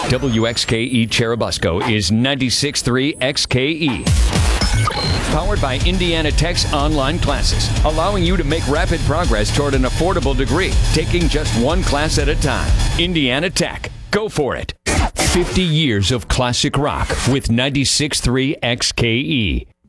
WXKE Cherubusco is 96.3 XKE. Powered by Indiana Tech's online classes, allowing you to make rapid progress toward an affordable degree, taking just one class at a time. Indiana Tech. Go for it. 50 years of classic rock with 96.3 XKE.